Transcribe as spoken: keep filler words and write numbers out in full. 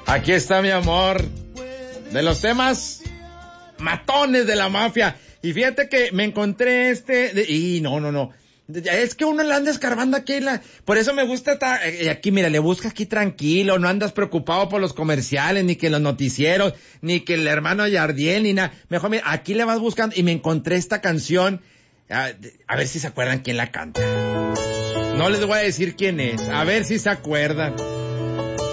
Aquí está mi amor. De los temas matones de la mafia. Y fíjate que me encontré este... De, y no, no, no. Es que uno le anda escarbando aquí. La, por eso me gusta estar... Eh, aquí, mira, le busca aquí tranquilo. No andas preocupado por los comerciales, ni que los noticieros, ni que el hermano Yardiel, ni nada. Mejor, mira, aquí le vas buscando. Y me encontré esta canción. A, a ver si se acuerdan quién la canta. No les voy a decir quién es. A ver si se acuerdan.